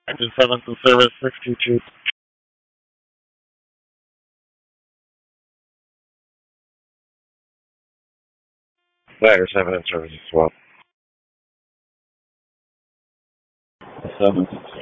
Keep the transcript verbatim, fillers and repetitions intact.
Engine seven to service, six two two. Ladder seven in service as well. seven